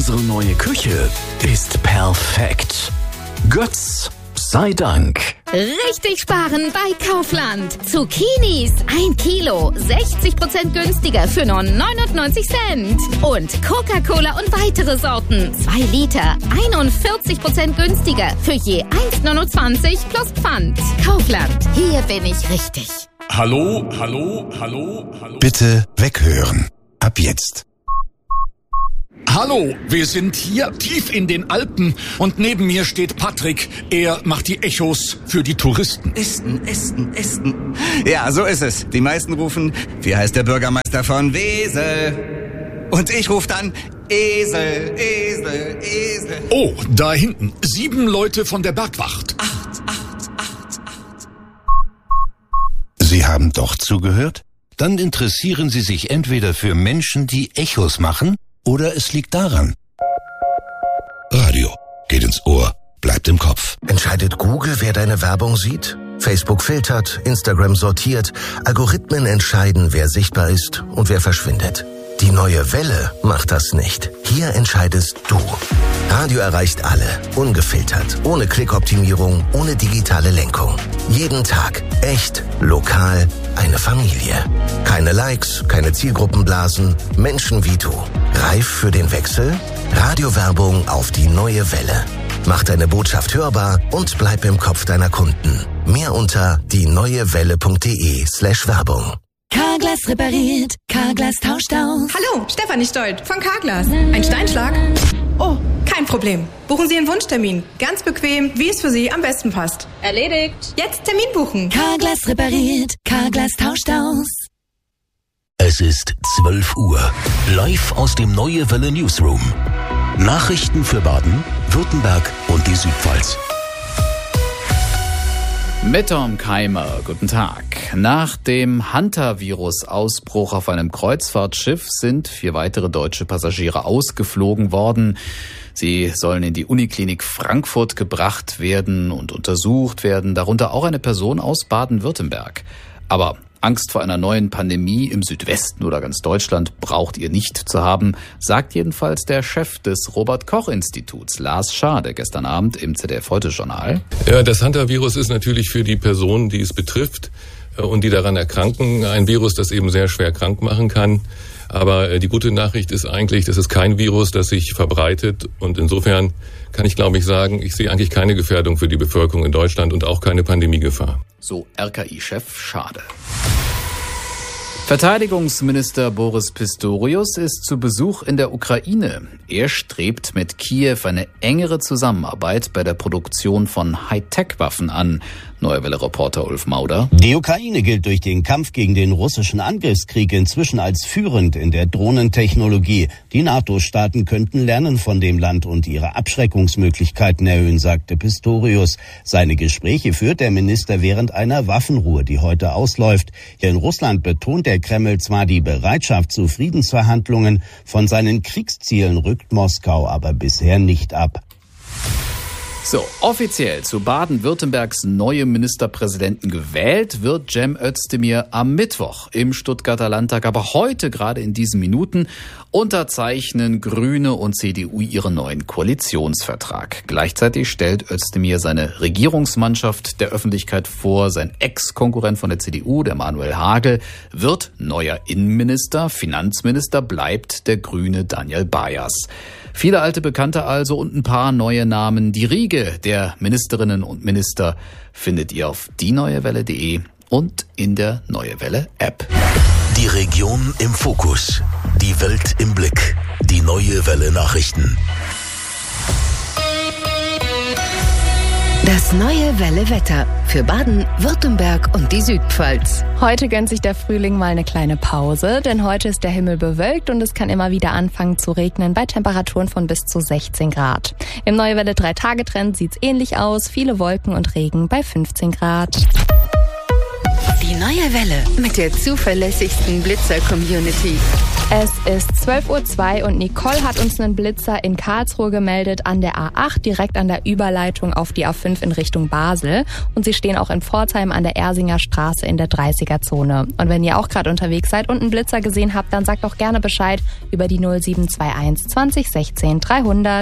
Unsere neue Küche ist perfekt. Götz sei Dank. Richtig sparen bei Kaufland. Zucchinis 1 Kilo, 60% günstiger für nur 99 Cent. Und Coca-Cola und weitere Sorten, 2 Liter, 41% günstiger für je 1,29 plus Pfand. Kaufland, hier bin ich richtig. Hallo. Bitte weghören. Ab jetzt. Hallo, wir sind hier tief in den Alpen und neben mir steht Patrick. Er macht die Echos für die Touristen. Esten. Ja, so ist es. Die meisten rufen, wie heißt der Bürgermeister von Wesel? Und ich rufe dann, Esel. Oh, da hinten, 7 Leute von der Bergwacht. 8. Sie haben doch zugehört? Dann interessieren Sie sich entweder für Menschen, die Echos machen, oder es liegt daran. Radio geht ins Ohr, bleibt im Kopf. Entscheidet Google, wer deine Werbung sieht? Facebook filtert, Instagram sortiert, Algorithmen entscheiden, wer sichtbar ist und wer verschwindet. Die neue Welle macht das nicht. Hier entscheidest du. Radio erreicht alle, ungefiltert, ohne Klickoptimierung, ohne digitale Lenkung. Jeden Tag, echt, lokal, eine Familie. Keine Likes, keine Zielgruppenblasen, Menschen wie du. Reif für den Wechsel? Radiowerbung auf die neue Welle. Mach deine Botschaft hörbar und bleib im Kopf deiner Kunden. Mehr unter dieneuewelle.de/Werbung. Carglass repariert, Carglass tauscht aus. Hallo, Stefanie Stolt von Carglass. Ein Steinschlag? Oh, kein Problem. Buchen Sie Ihren Wunschtermin. Ganz bequem, wie es für Sie am besten passt. Erledigt. Jetzt Termin buchen. Carglass repariert, Carglass tauscht aus. Es ist 12 Uhr. Live aus dem Neue Welle Newsroom. Nachrichten für Baden, Württemberg und die Südpfalz. Mit Tom Keimer, guten Tag. Nach dem Hantavirus-Ausbruch auf einem Kreuzfahrtschiff sind 4 weitere deutsche Passagiere ausgeflogen worden. Sie sollen in die Uniklinik Frankfurt gebracht werden und untersucht werden, darunter auch eine Person aus Baden-Württemberg. Aber Angst vor einer neuen Pandemie im Südwesten oder ganz Deutschland braucht ihr nicht zu haben, sagt jedenfalls der Chef des Robert-Koch-Instituts, Lars Schade, gestern Abend im ZDF-Heute-Journal. Ja, das Hantavirus ist natürlich für die Personen, die es betrifft und die daran erkranken, ein Virus, das eben sehr schwer krank machen kann. Aber die gute Nachricht ist eigentlich, das ist kein Virus, das sich verbreitet. Und insofern kann ich, glaube ich, sagen, ich sehe eigentlich keine Gefährdung für die Bevölkerung in Deutschland und auch keine Pandemiegefahr. So RKI-Chef Schade. Verteidigungsminister Boris Pistorius ist zu Besuch in der Ukraine. Er strebt mit Kiew eine engere Zusammenarbeit bei der Produktion von Hightech-Waffen an. Neue Welle-Reporter Ulf Mauder. Die Ukraine gilt durch den Kampf gegen den russischen Angriffskrieg inzwischen als führend in der Drohnentechnologie. Die NATO-Staaten könnten lernen von dem Land und ihre Abschreckungsmöglichkeiten erhöhen, sagte Pistorius. Seine Gespräche führt der Minister während einer Waffenruhe, die heute ausläuft. Hier in Russland betont der Kreml zwar die Bereitschaft zu Friedensverhandlungen, von seinen Kriegszielen rückt Moskau aber bisher nicht ab. So, offiziell zu Baden-Württembergs neuem Ministerpräsidenten gewählt wird Cem Özdemir am Mittwoch im Stuttgarter Landtag. Aber heute, gerade in diesen Minuten, unterzeichnen Grüne und CDU ihren neuen Koalitionsvertrag. Gleichzeitig stellt Özdemir seine Regierungsmannschaft der Öffentlichkeit vor. Sein Ex-Konkurrent von der CDU, der Manuel Hagel, wird neuer Innenminister. Finanzminister bleibt der Grüne Daniel Bayers. Viele alte Bekannte also und ein paar neue Namen. Die Riege der Ministerinnen und Minister findet ihr auf dieneuewelle.de und in der Neue Welle App. Die Region im Fokus. Die Welt im Blick. Die Neue Welle Nachrichten. Das Neue Welle Wetter für Baden, Württemberg und die Südpfalz. Heute gönnt sich der Frühling mal eine kleine Pause, denn heute ist der Himmel bewölkt und es kann immer wieder anfangen zu regnen bei Temperaturen von bis zu 16 Grad. Im Neue Welle 3-Tage-Trend sieht's ähnlich aus, viele Wolken und Regen bei 15 Grad. Die Neue Welle mit der zuverlässigsten Blitzer-Community. Es ist 12:02 Uhr und Nicole hat uns einen Blitzer in Karlsruhe gemeldet an der A8, direkt an der Überleitung auf die A5 in Richtung Basel. Und sie stehen auch in Pforzheim an der Ersinger Straße in der 30er-Zone. Und wenn ihr auch gerade unterwegs seid und einen Blitzer gesehen habt, dann sagt doch gerne Bescheid über die 0721 20 16 300.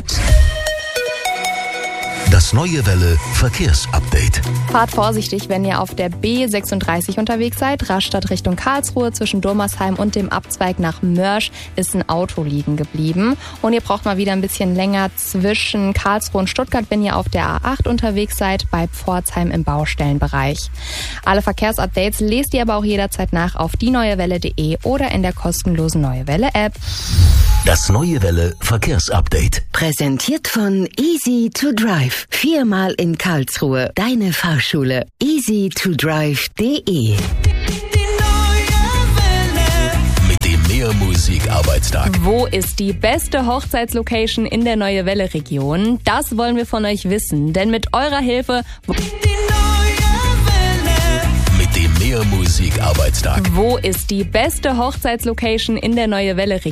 Das Neue Welle Verkehrsupdate. Fahrt vorsichtig, wenn ihr auf der B36 unterwegs seid. Rastatt Richtung Karlsruhe zwischen Durmersheim und dem Abzweig nach Mörsch ist ein Auto liegen geblieben. Und ihr braucht mal wieder ein bisschen länger zwischen Karlsruhe und Stuttgart, wenn ihr auf der A8 unterwegs seid, bei Pforzheim im Baustellenbereich. Alle Verkehrsupdates lest ihr aber auch jederzeit nach auf dieneuewelle.de oder in der kostenlosen Neue Welle App. Das Neue Welle Verkehrsupdate. Präsentiert von Easy to Drive. 4-mal in Karlsruhe. Deine Fahrschule. easy2drive.de. Mit dem Mehrmusik-Arbeitstag. Wo ist die beste Hochzeitslocation in der Neue Welle Region? Das wollen wir von euch wissen, denn mit eurer Hilfe... Mit dem Mehrmusik-Arbeitstag. Wo ist die beste Hochzeitslocation in der Neue Welle Region?